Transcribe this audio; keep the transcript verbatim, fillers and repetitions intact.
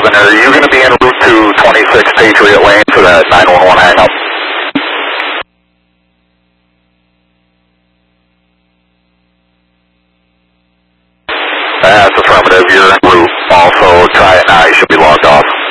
seven, are you going to be en route to twenty-six Patriot Lane for that nine one one hang-up? That's affirmative. You're en route. Also, try it now. You should be logged off.